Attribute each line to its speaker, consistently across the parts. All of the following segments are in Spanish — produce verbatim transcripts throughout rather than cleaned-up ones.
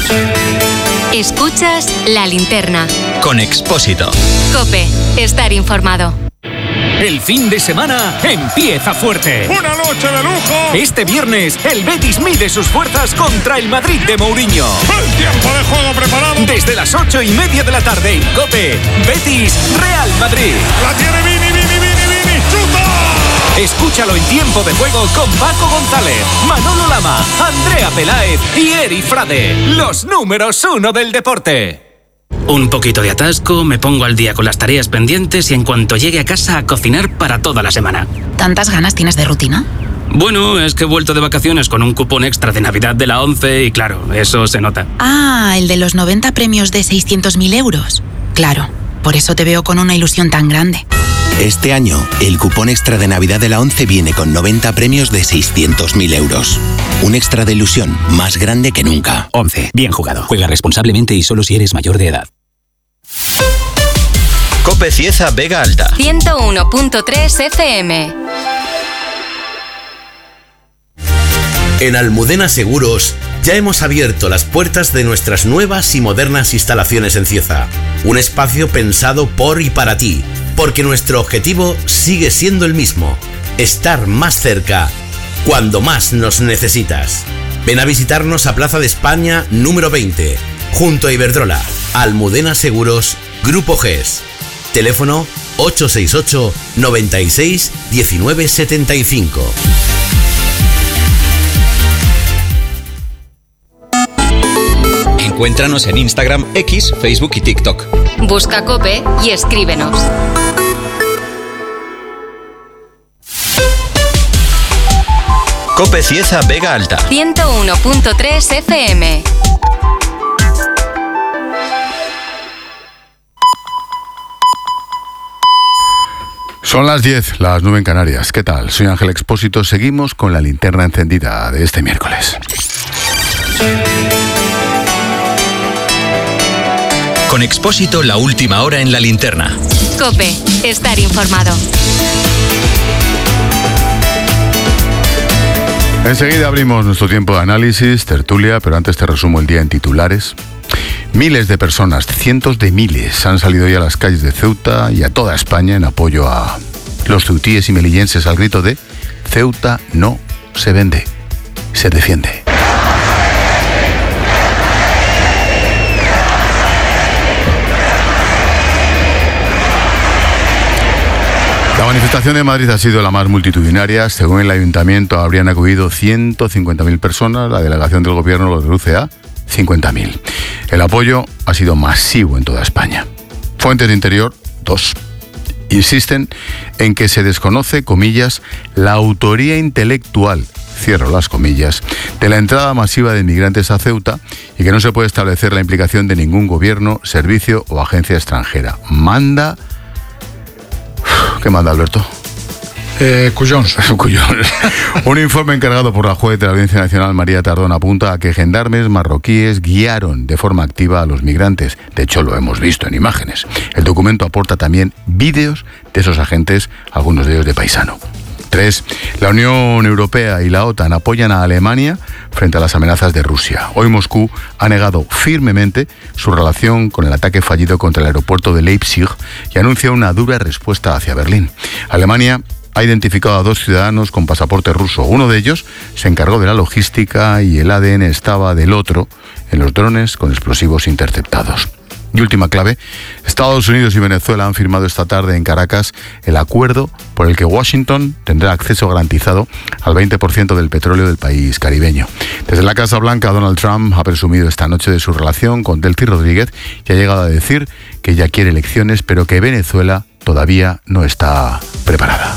Speaker 1: Escuchas La Linterna.
Speaker 2: Con Expósito.
Speaker 1: COPE. Estar informado.
Speaker 3: El fin de semana empieza fuerte.
Speaker 4: ¡Una noche de lujo!
Speaker 3: Este viernes, el Betis mide sus fuerzas contra el Madrid de Mourinho.
Speaker 4: ¡El tiempo de juego preparado!
Speaker 3: Desde las ocho y media de la tarde en COPE, Betis Real Madrid.
Speaker 4: ¡La tiene Vini, Vini, Vini, Vini! ¡Chuta!
Speaker 3: Escúchalo en tiempo de juego con Paco González, Manolo Lama, Andrea Peláez y Eri Frade. Los números uno del deporte.
Speaker 5: Un poquito de atasco, me pongo al día con las tareas pendientes y en cuanto llegue a casa a cocinar para toda la semana.
Speaker 6: ¿Tantas ganas tienes de rutina?
Speaker 5: Bueno, es que he vuelto de vacaciones con un cupón extra de Navidad de la ONCE y claro, eso se nota.
Speaker 6: Ah, el de los noventa premios de seiscientos mil euros. Claro, por eso te veo con una ilusión tan grande.
Speaker 7: Este año, el cupón extra de Navidad de la ONCE viene con noventa premios de seiscientos mil euros. Un extra de ilusión más grande que nunca.
Speaker 5: ONCE, bien jugado. Juega responsablemente y solo si eres mayor de edad.
Speaker 2: COPE Cieza Vega Alta.
Speaker 1: ciento uno punto tres F M.
Speaker 8: En Almudena Seguros ya hemos abierto las puertas de nuestras nuevas y modernas instalaciones en Cieza. Un espacio pensado por y para ti, porque nuestro objetivo sigue siendo el mismo: estar más cerca cuando más nos necesitas. Ven a visitarnos a Plaza de España número veinte, junto a Iberdrola. Almudena Seguros, Grupo G E S. Teléfono ocho seis ocho, noventa y seis, diecinueve setenta y cinco.
Speaker 2: Encuéntranos en Instagram, X, Facebook y TikTok.
Speaker 1: Busca COPE y escríbenos.
Speaker 2: COPE Cieza Vega Alta.
Speaker 1: ciento uno punto tres F M.
Speaker 9: Son las diez, las nueve en Canarias. ¿Qué tal? Soy Ángel Expósito. Seguimos con la linterna encendida de este miércoles.
Speaker 2: Con Expósito, la última hora en la linterna.
Speaker 1: COPE. Estar informado.
Speaker 9: Enseguida abrimos nuestro tiempo de análisis, tertulia, pero antes te resumo el día en titulares. Miles de personas, cientos de miles, han salido ya a las calles de Ceuta y a toda España en apoyo a los ceutíes y melillenses al grito de Ceuta no se vende, se defiende. La manifestación de Madrid ha sido la más multitudinaria. Según el ayuntamiento, habrían acudido ciento cincuenta mil personas. La delegación del gobierno lo reduce a cincuenta mil. El apoyo ha sido masivo en toda España. Fuentes de Interior, dos, insisten en que se desconoce, comillas, la autoría intelectual, cierro las comillas, de la entrada masiva de inmigrantes a Ceuta y que no se puede establecer la implicación de ningún gobierno, servicio o agencia extranjera. Manda... ¿Qué manda, Alberto?
Speaker 10: Eh, Cuyons.
Speaker 9: Cuyons. Un informe encargado por la juez de la Audiencia Nacional, María Tardón, apunta a que gendarmes marroquíes guiaron de forma activa a los migrantes. De hecho, lo hemos visto en imágenes. El documento aporta también vídeos de esos agentes, algunos de ellos de paisano. Tres, la Unión Europea y la OTAN apoyan a Alemania frente a las amenazas de Rusia. Hoy Moscú ha negado firmemente su relación con el ataque fallido contra el aeropuerto de Leipzig y anuncia una dura respuesta hacia Berlín. Alemania ha identificado a dos ciudadanos con pasaporte ruso. Uno de ellos se encargó de la logística y el A D N estaba del otro en los drones con explosivos interceptados. Y última clave, Estados Unidos y Venezuela han firmado esta tarde en Caracas el acuerdo por el que Washington tendrá acceso garantizado al veinte por ciento del petróleo del país caribeño. Desde la Casa Blanca, Donald Trump ha presumido esta noche de su relación con Delcy Rodríguez y ha llegado a decir que ya quiere elecciones, pero que Venezuela todavía no está preparada.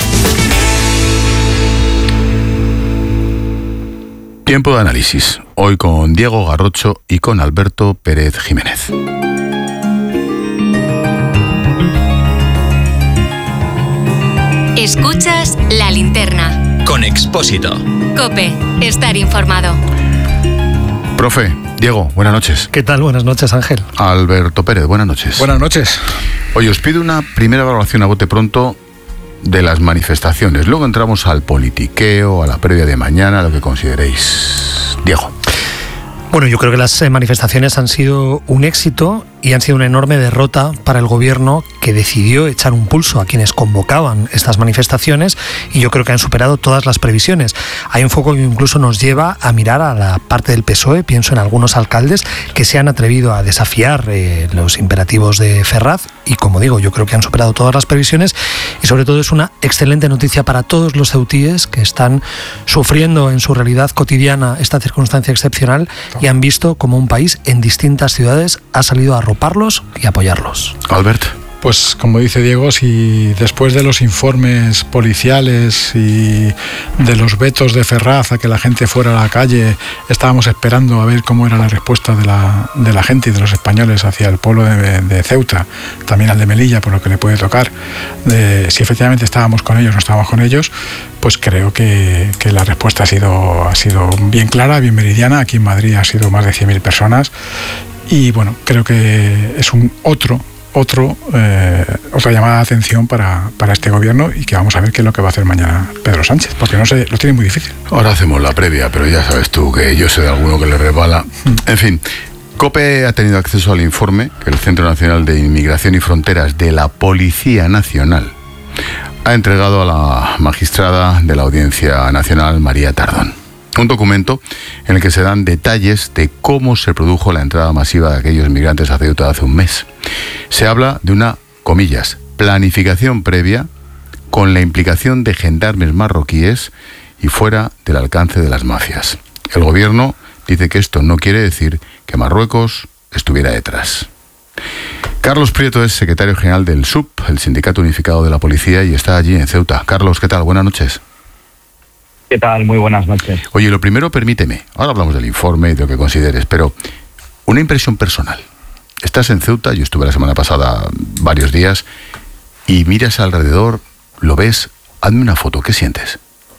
Speaker 9: Tiempo de análisis, hoy con Diego Garrocho y con Alberto Pérez Jiménez.
Speaker 1: Escuchas La Linterna.
Speaker 2: Con Expósito.
Speaker 1: COPE. Estar informado.
Speaker 9: Profe, Diego, buenas noches.
Speaker 10: ¿Qué tal? Buenas noches, Ángel.
Speaker 9: Alberto Pérez, buenas noches.
Speaker 10: Buenas noches.
Speaker 9: Oye, os pido una primera valoración a bote pronto de las manifestaciones. Luego entramos al politiqueo, a la previa de mañana, lo que consideréis. Diego.
Speaker 10: Bueno, yo creo que las manifestaciones han sido un éxito y han sido una enorme derrota para el gobierno, que decidió echar un pulso a quienes convocaban estas manifestaciones, y yo creo que han superado todas las previsiones. Hay un foco que incluso nos lleva a mirar a la parte del P S O E. Pienso en algunos alcaldes que se han atrevido a desafiar eh, los imperativos de Ferraz, y como digo, yo creo que han superado todas las previsiones, y sobre todo es una excelente noticia para todos los ceutíes que están sufriendo en su realidad cotidiana esta circunstancia excepcional y han visto como un país en distintas ciudades ha salido a arroparlos y apoyarlos.
Speaker 9: Albert.
Speaker 10: Pues como dice Diego, si después de los informes policiales y de los vetos de Ferraz a que la gente fuera a la calle, estábamos esperando a ver cómo era la respuesta de la, de la gente y de los españoles hacia el pueblo de, de Ceuta, también al de Melilla, por lo que le puede tocar, de, si efectivamente estábamos con ellos o no estábamos con ellos, pues creo que, que la respuesta ha sido, ha sido bien clara, bien meridiana. Aquí en Madrid ha sido más de cien mil personas y bueno, creo que es un otro Otro, eh, otra llamada de atención para, para este gobierno, y que vamos a ver qué es lo que va a hacer mañana Pedro Sánchez, porque no sé, lo tiene muy difícil.
Speaker 9: Ahora hacemos la previa, pero ya sabes tú que yo sé de alguno que le resbala. En fin, COPE ha tenido acceso al informe que el Centro Nacional de Inmigración y Fronteras de la Policía Nacional ha entregado a la magistrada de la Audiencia Nacional, María Tardón. Un documento en el que se dan detalles de cómo se produjo la entrada masiva de aquellos migrantes a Ceuta hace un mes. Se habla de una, comillas, planificación previa con la implicación de gendarmes marroquíes y fuera del alcance de las mafias. El gobierno dice que esto no quiere decir que Marruecos estuviera detrás. Carlos Prieto es secretario general del S U P, el Sindicato Unificado de la Policía, y está allí en Ceuta. Carlos, ¿qué tal? Buenas noches.
Speaker 11: ¿Qué tal? Muy buenas noches.
Speaker 9: Oye, lo primero, permíteme, ahora hablamos del informe y de lo que consideres, pero una impresión personal. Estás en Ceuta, yo estuve la semana pasada varios días, y miras alrededor, lo ves, hazme una foto, ¿qué sientes?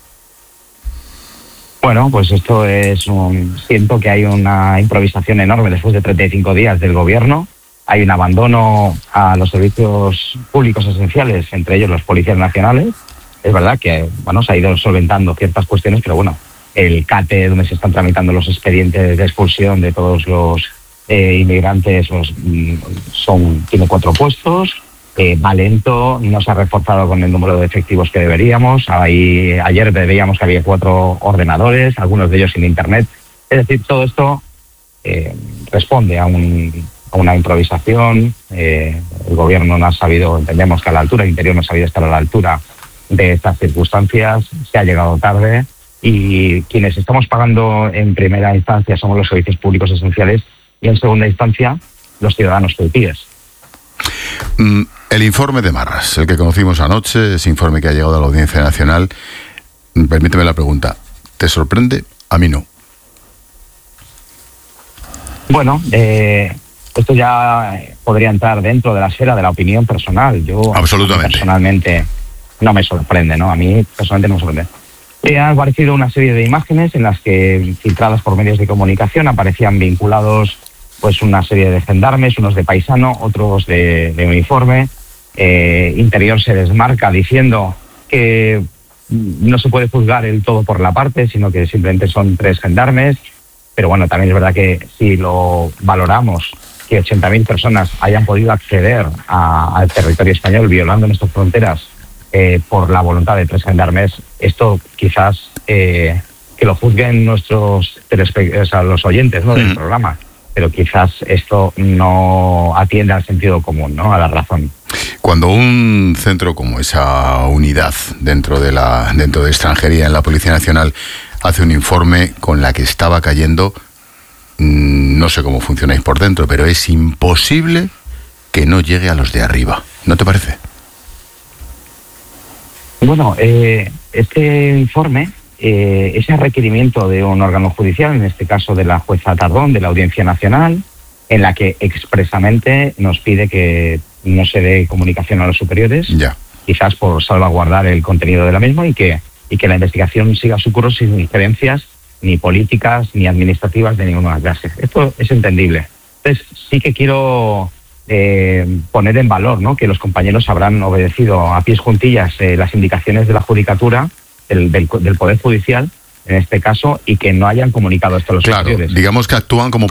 Speaker 11: Bueno, pues esto es un... Siento que hay una improvisación enorme después de treinta y cinco días del gobierno. Hay un abandono a los servicios públicos esenciales, entre ellos los policías nacionales. Es verdad que bueno, se ha ido solventando ciertas cuestiones, pero bueno, el CATE, donde se están tramitando los expedientes de expulsión de todos los eh, inmigrantes, los, son tiene cuatro puestos, eh, va lento, no se ha reforzado con el número de efectivos que deberíamos. Ahí, ayer veíamos que había cuatro ordenadores, algunos de ellos sin internet. Es decir, todo esto eh, responde a, un, a una improvisación. Eh, el gobierno no ha sabido, entendemos que a la altura, el Interior no ha sabido estar a la altura de estas circunstancias, se ha llegado tarde, y quienes estamos pagando en primera instancia somos los servicios públicos esenciales y en segunda instancia los ciudadanos ceutíes.
Speaker 9: Mm, el informe de Marras, el que conocimos anoche, ese informe que ha llegado a la Audiencia Nacional, permíteme la pregunta, ¿te sorprende? A mí no.
Speaker 11: Bueno, eh, esto ya podría entrar dentro de la esfera de la opinión personal. Yo
Speaker 9: absolutamente
Speaker 11: personalmente no me sorprende, ¿no? A mí personalmente no me sorprende. Eh, han aparecido una serie de imágenes en las que, filtradas por medios de comunicación, aparecían vinculados pues una serie de gendarmes, unos de paisano, otros de, de uniforme. Eh, Interior se desmarca diciendo que no se puede juzgar el todo por la parte, sino que simplemente son tres gendarmes. Pero bueno, también es verdad que si lo valoramos, que ochenta mil personas hayan podido acceder a, al territorio español violando nuestras fronteras Eh, por la voluntad de tres gendarmes, esto quizás eh, que lo juzguen nuestros telespe- o sea, los oyentes, ¿no?, del mm. programa, pero quizás esto no atiende al sentido común, ¿no?, a la razón.
Speaker 9: Cuando un centro como esa unidad dentro de la dentro de extranjería en la Policía Nacional hace un informe con la que estaba cayendo, mmm, no sé cómo funcionáis por dentro, pero es imposible que no llegue a los de arriba, ¿no te parece?
Speaker 11: Bueno, eh, este informe, eh, ese requerimiento de un órgano judicial, en este caso de la jueza Tardón, de la Audiencia Nacional, en la que expresamente nos pide que no se dé comunicación a los superiores,
Speaker 9: ya.
Speaker 11: quizás por salvaguardar el contenido de la misma, y que, y que la investigación siga su curso sin injerencias ni políticas ni administrativas de ninguna clase. Esto es entendible. Entonces, sí que quiero Eh, poner en valor, ¿no?, que los compañeros habrán obedecido a pies juntillas eh, las indicaciones de la judicatura, del, del, del Poder Judicial, en este caso, y que no hayan comunicado esto a los
Speaker 9: Claro,
Speaker 11: superiores.
Speaker 9: digamos que actúan como